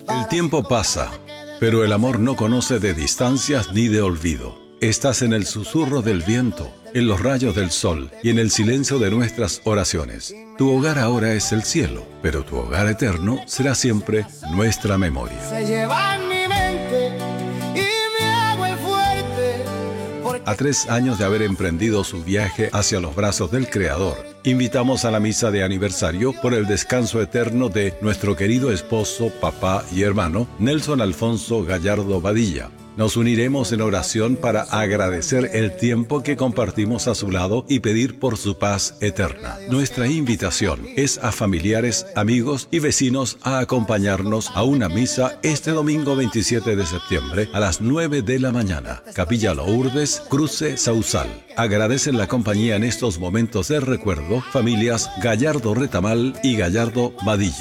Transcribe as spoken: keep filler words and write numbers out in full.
El tiempo pasa, pero el amor no conoce de distancias ni de olvido. Estás en el susurro del viento, en los rayos del sol y en el silencio de nuestras oraciones. Tu hogar ahora es el cielo, pero tu hogar eterno será siempre nuestra memoria. Se lleva mi mente y me hago el fuerte. A tres años de haber emprendido su viaje hacia los brazos del Creador, invitamos a la misa de aniversario por el descanso eterno de nuestro querido esposo, papá y hermano, Nelson Alfonso Gallardo Badilla. Nos uniremos en oración para agradecer el tiempo que compartimos a su lado y pedir por su paz eterna. Nuestra invitación es a familiares, amigos y vecinos a acompañarnos a una misa este domingo veintisiete de septiembre a las nueve de la mañana. Capilla Lourdes, Cruce Sausal. Agradecen la compañía en estos momentos de recuerdo familias Gallardo Retamal y Gallardo Badilla.